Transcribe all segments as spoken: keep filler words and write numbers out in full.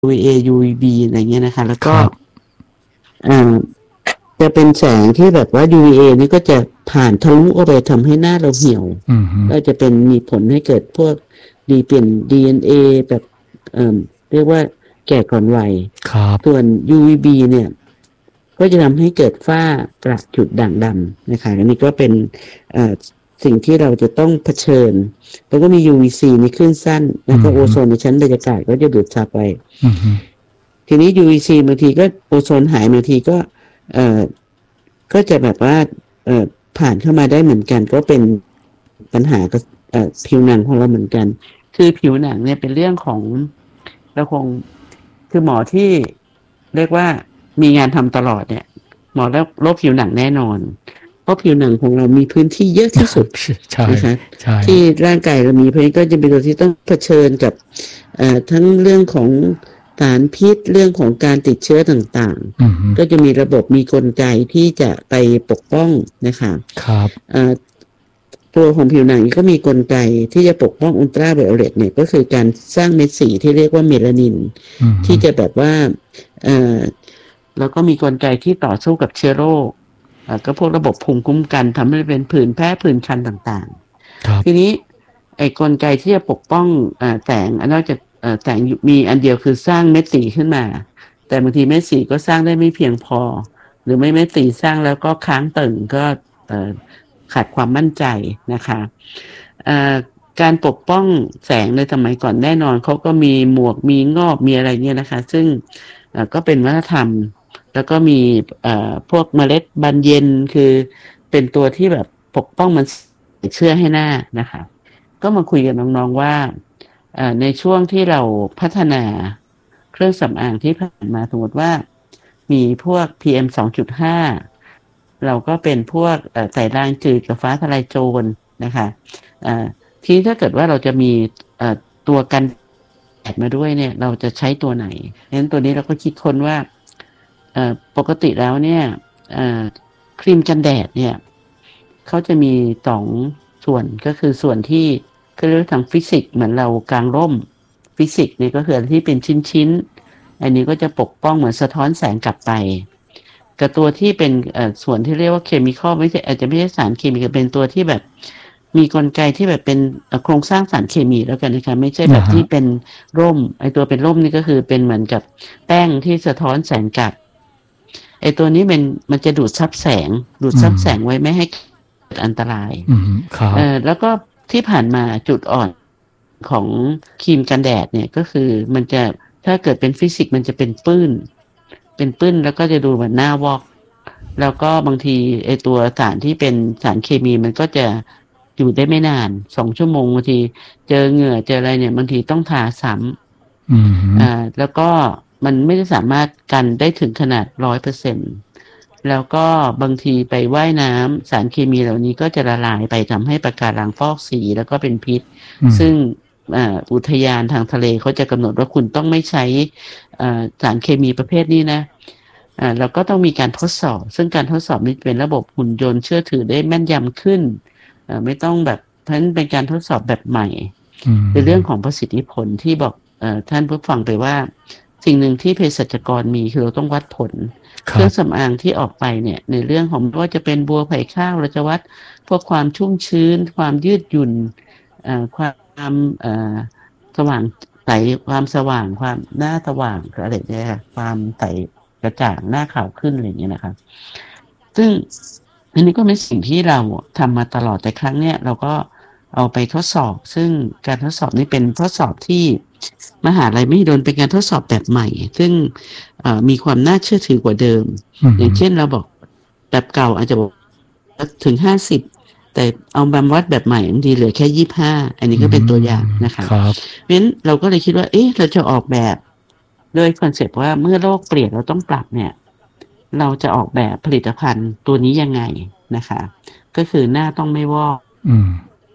วี เอ ยู วี บี อะไรเงี้ยนะคะแล้วคก็รับอ่าจะเป็นแสงที่แบบว่า ยู วี เอ นี่ก็จะผ่านทะลุออกไปทำให้หน้าเราเหี่ยวอืมฮึก็จะเป็นมีผลให้เกิดพวกดีเปลี่ยน ดี เอ็น เอ แบบเอ่อเรียกว่าแก่ก่อนวัยครับส่วน ยู วี บี เนี่ยก็จะทำให้เกิดฝ้ากระจุดด่างดำนะคะอันนี้ก็เป็นเอ่อสิ่งที่เราจะต้องเผชิญแล้วก็มี ยู วี ซี ในคลื่นสั้นแล้วก็โอโซนในชั้นบรรยากาศก็จะดูดซับไปอืมฮึทีนี้ ยู วี ซี บางทีก็โอโซนหายบางทีก็เอ่อก็จะแบบว่าเอ่อผ่านเข้ามาได้เหมือนกันก็เป็นปัญหากับเอ่อผิวหนังของเราเหมือนกันคือผิวหนังเนี่ยเป็นเรื่องของเราคงคือหมอที่เรียกว่ามีงานทำตลอดเนี่ยหมอโรคผิวหนังแน่นอนเพราะผิวหนังของเรามีพื้นที่เยอะที่สุดใช่นะคะใช่ที่ร่างกายเรามีเพราะฉะนั้นก็จะเป็นตัวที่ต้องเผชิญกับเอ่อทั้งเรื่องของสารพิษเรื่องของการติดเชื้อต่างอืมฮึๆก็จะมีระบบมีกลไกที่จะไปปกป้องนะคะครับเอ่อตัวของผิวหนังก็มีกลไกที่จะปกป้องอุลตราไวโอเลตเนี่ยก็คือการสร้างเม็ดสีที่เรียกว่าเมลานินอืมฮึที่จะแบบว่าเอ่อแล้วก็มีกลไกที่ต่อสู้กับเชื้อโรคเอ่อก็พวกระบบภูมิคุ้มกันทำให้เป็นผื่นแพ้ผื่นคันต่างครับๆทีนี้ไอ้กลไกที่จะปกป้องเอ่อแสงอันนอกจากเอ่อแสงมีอันเดียวคือสร้างเม็ดสีขึ้นมาแต่บางทีเม็ดสีก็สร้างได้ไม่เพียงพอหรือไม่เม็ดสีสร้างแล้วก็ค้างตึงก็เอ่อขาดความมั่นใจนะคะเอ่อการปกป้องแสงในสมัยก่อนแน่นอนเขาก็มีหมวกมีงอบมีอะไรเงี้ยนะคะซึ่งเอ่อก็เป็นวัฒนธรรมแล้วก็มีเอ่อพวกเมล็ดบานเย็นคือเป็นตัวที่แบบปกป้องมันเชื่อให้หน้านะคะก็มาคุยกับน้องๆว่าเอ่อในช่วงที่เราพัฒนาเครื่องสำอางที่ผ่านมาสมมติว่ามีพวก พี เอ็ม สองจุดห้า เราก็เป็นพวกเอ่อไต่รางจืดกับฟ้าทะลายโจรนะคะเอ่อทีนี้ถ้าเกิดว่าเราจะมีเอ่อตัวกันแดดมาด้วยเนี่ยเราจะใช้ตัวไหนเพราะฉะนั้นตัวนี้เราก็คิดค้นว่าเอ่อปกติแล้วเนี่ยเอ่อครีมกันแดดเนี่ยเขาจะมีสองส่วนก็คือส่วนที่เขาเรียกว่าทางฟิสิกส์เหมือนเรากางร่มฟิสิกส์เนี่ยก็คือที่เป็นชิ้นๆอันนี้ก็จะปกป้องเหมือนสะท้อนแสงกลับไปกับตัวที่เป็นเอ่อส่วนที่เรียกว่าเคมีคอลไม่ใช่อาจจะไม่ใช่สารเคมีแต่เป็นตัวที่แบบมีกลไกที่แบบเป็นเอ่อโครงสร้างสารเคมีแล้วกันนะคะไม่ใช่แบบนะฮะที่เป็นร่มไอตัวเป็นร่มนี่ก็คือเป็นเหมือนกับแป้งที่สะท้อนแสงกลับไอตัวนี้เป็นมันจะดูดซับแสงดูดอืมซับแสงไว้ไม่ให้เกิดอันตรายอืมครับเอ่อแล้วก็ที่ผ่านมาจุดอ่อนของครีมกันแดดเนี่ยก็คือมันจะถ้าเกิดเป็นฟิสิกส์มันจะเป็นปื้นเป็นปื้นแล้วก็จะดูเหมือนหน้าวอกแล้วก็บางทีไอตัวสารที่เป็นสารเคมีมันก็จะอยู่ได้ไม่นานสองชั่วโมงบางทีเจอเหงื่อเจออะไรเนี่ยบางทีต้องทาซ้อืมฮึำอ่าแล้วก็มันไม่ได้สามารถกันได้ถึงขนาดร้อยเปอร์เซ็นต์แล้วก็บางทีไปว่ายน้ำสารเคมีเหล่านี้ก็จะละลายไปทำให้ปะการังฟอกสีแล้วก็เป็นพิษอืมซึ่งอ่าอุทยานทางทะเลเขาจะกำหนดว่าคุณต้องไม่ใช้อ่าสารเคมีประเภทนี้นะอ่าแล้วก็ต้องมีการทดสอบซึ่งการทดสอบนี้เป็นระบบหุ่นยนต์เชื่อถือได้แม่นยำขึ้นอ่าไม่ต้องแบบเพราะฉะนั้นเป็นการทดสอบแบบใหม่อืในเรื่องมของประสิทธิผลที่บอกเอ่อท่านผู้ฟังไปว่าสิ่งหนึ่งที่เภสัชกรมีคือเราต้องวัดผลเครื่องครับสำอางที่ออกไปเนี่ยในเรื่องของไม่ว่าจะเป็นบัวไผ่ข้าวเราจะวัดพวกความชุ่มชื้นความยืดหยุ่นเอ่อความเอ่อสว่างใสความสว่างความหน้าสว่างอะไรเนี่ยค่ะความใสกระจ่างหน้าขาวขึ้นอะไรอย่างเงี้ยนะคะซึ่งอันนี้ก็เป็นสิ่งที่เราทำมาตลอดแต่ครั้งเนี้ยเราก็เอาไปทดสอบซึ่งการทดสอบนี้เป็นทดสอบที่มหาลัยมหิดลเป็นการทดสอบแบบใหม่ซึ่งเอ่อมีความน่าเชื่อถือกว่าเดิมอืมอย่างเช่นเราบอกแบบเก่าอาจจะบอกถึงห้าสิบแต่เอามาวัดแบบใหม่บางทีเหลือแค่ยี่สิบห้าอันนี้อืก็เป็นตัวอย่างมนะคะครับเพราะฉะนั้นเราก็เลยคิดว่าเอ๊ะเราจะออกแบบโดยคอนเซปต์ว่าเมื่อโลกเปลี่ยนเราต้องปรับเนี่ยเราจะออกแบบผลิตภัณฑ์ตัวนี้ยังไงนะคะก็คือหน้าต้องไม่วอกอืม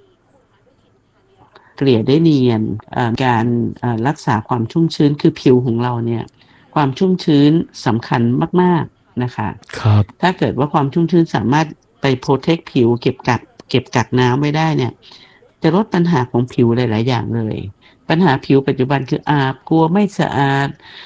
เกลี่ยได้เนียนเอ่อการเอ่อรักษาความชุ่มชื้นคือผิวของเราเนี่ยความชุ่มชื้นสำคัญมากๆนะคะครับถ้าเกิดว่าความชุ่มชื้นสามารถไปโพรเทคผิวเก็บกักเก็บกักน้ำไว้ได้เนี่ยจะลดปัญหาของผิวหลายๆอย่างเลยปัญหาผิวปัจจุบันคืออาบกลัวไม่สะอาด